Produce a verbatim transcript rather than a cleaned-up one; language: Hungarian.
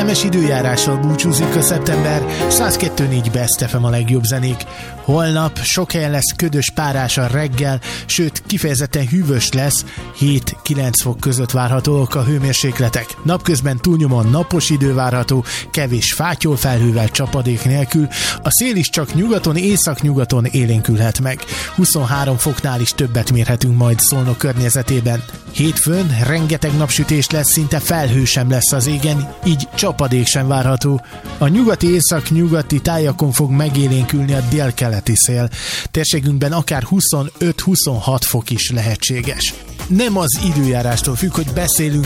Kellemes időjárással búcsúzik a szeptember, száz kettő négy Best ef em a legjobb zenék. Holnap sok helyen lesz ködös párás a reggel, sőt kifejezetten hűvös lesz, hét-kilenc fok között várhatóak a hőmérsékletek. Napközben túlnyomóan napos idő várható, kevés fátyolfelhővel, csapadék nélkül, a szél is csak nyugaton, északnyugaton élénkülhet meg. huszonhárom foknál is többet mérhetünk majd Szolnok környezetében. Hétfőn rengeteg napsütés lesz, szinte felhő sem lesz az égen, így csapadék sem várható. A nyugati észak-nyugati tájakon fog megélénkülni a délkeleti szél. Térségünkben akár huszonöt-huszonhat fok is lehetséges. Nem az időjárástól függ, hogy beszélünk